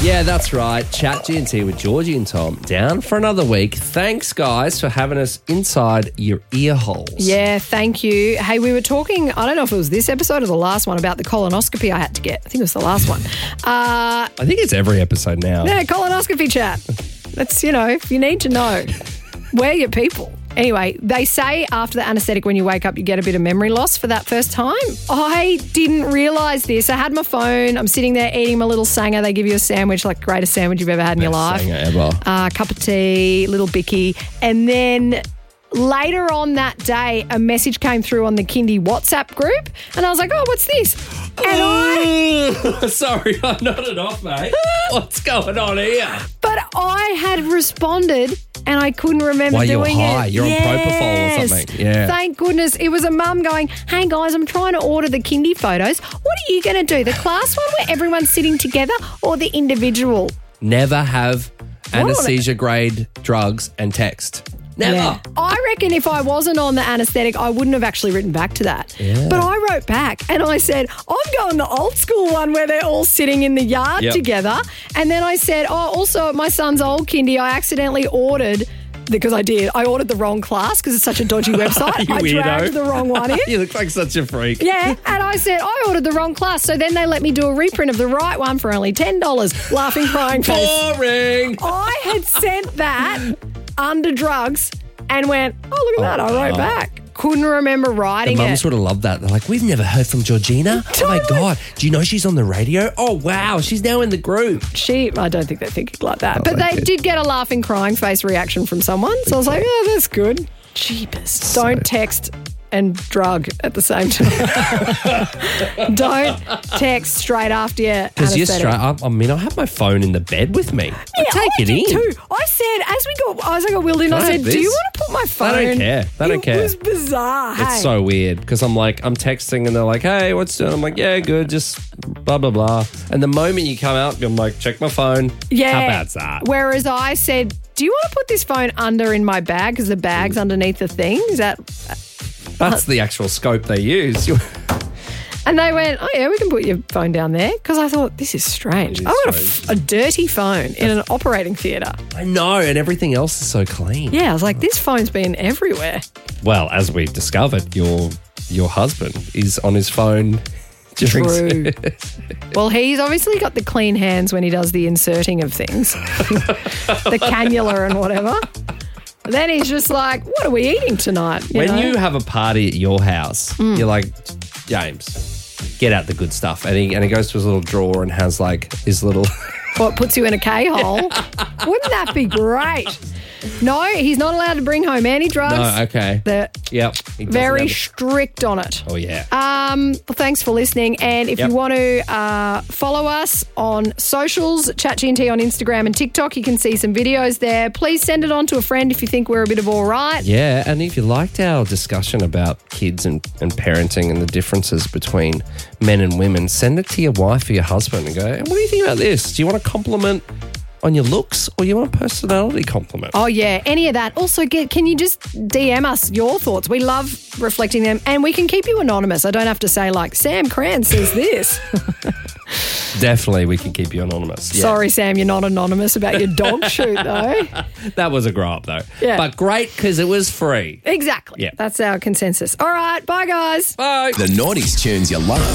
Yeah, that's right. Chat G&T with Georgie and Tom down for another week. Thanks, guys, for having us inside your ear holes. Yeah, thank you. Hey, we were talking, I don't know if it was this episode or the last one, about the colonoscopy I had to get. I think it was the last one. I think it's every episode now. Yeah, colonoscopy chat. That's, if you need to know, we're your people. Anyway, they say after the anaesthetic when you wake up you get a bit of memory loss for that first time. I didn't realise this. I had my phone. I'm sitting there eating my little sanger. They give you a sandwich, like the greatest sandwich you've ever had in your life. Sanger ever. Cup of tea, little bicky. And then later on that day, a message came through on the Kindy WhatsApp group and I was like, oh, what's this? And Sorry, I'm nodded off, mate. What's going on here? But I had responded and I couldn't remember While you were doing high. it. You're on propofol or something. Yeah. Thank goodness. It was a mum going, hey guys, I'm trying to order the Kindy photos. What are you going to do? The class one where everyone's sitting together or the individual? Never have anaesthesia grade drugs and text. Never. Yeah. I reckon if I wasn't on the anaesthetic, I wouldn't have actually written back to that. Yeah. But I wrote back and I said, I'm going the old school one where they're all sitting in the yard together. And then I said, also at my son's old kindy, I accidentally ordered, because I did, I ordered the wrong class because it's such a dodgy website. You I weirdo. dragged the wrong one in. You look like such a freak. Yeah, and I said, I ordered the wrong class. So then they let me do a reprint of the right one for only $10. Laughing, crying face. Boring. I had sent that under drugs and went, oh, look at that. I wrote back. Couldn't remember writing The it. mums would have loved that. They're like, we've never heard from Georgina. Oh, my God. Do you know she's on the radio? Oh, wow. She's now in the group. I don't think they think it like that. But they did get a laughing, crying face reaction from someone. So I was like, oh, that's good. Jeepers. Don't text and drug at the same time. Don't text straight after your Because you're anaesthetic. straight up. I mean, I have my phone in the bed with me. I take I it did in. too. I said, as we got, I was like, I will in. I Can I said, have do you this? want to put my phone? They don't care. They don't care. It was bizarre. Hey. It's so weird because I'm texting and they're like, hey, what's doing? I'm like, yeah, good, just blah, blah, blah. And the moment you come out, I'm like, check my phone. Yeah. How bad's that? Whereas I said, do you want to put this phone under in my bag because the bag's underneath the thing? Is that... That's the actual scope they use. And they went, oh, yeah, we can put your phone down there. Because I thought, this is strange. I've got a dirty phone in an operating theatre. I know, and everything else is so clean. Yeah, I was like, this phone's been everywhere. Well, as we've discovered, your husband is on his phone during True. Well, he's obviously got the clean hands when he does the inserting of things. The cannula and whatever. Then he's just like, what are we eating tonight? When you have a party at your house, you're like, James, get out the good stuff. And he goes to his little drawer and has like his little... What, puts you in a K-hole? Wouldn't that be great? No, he's not allowed to bring home any drugs. No, okay. They're Yep. he doesn't very have it. strict on it. Oh, yeah. Well, thanks for listening. And if Yep. you want to follow us on socials, Chat G&T on Instagram and TikTok, you can see some videos there. Please send it on to a friend if you think we're a bit of all right. Yeah, and if you liked our discussion about kids and parenting and the differences between men and women, send it to your wife or your husband and go, hey, what do you think about this? Do you want a compliment on your looks or you want a personality compliment? Oh, yeah, any of that. Also, can you just DM us your thoughts? We love reflecting them and we can keep you anonymous. I don't have to say like, Sam Cran says this. Definitely we can keep you anonymous. Yeah. Sorry, Sam, you're not anonymous about your dog shoot, though. That was a grow up though. Yeah. But great because it was free. Exactly. Yeah. That's our consensus. All right, bye, guys. Bye. The Naughties tunes you love.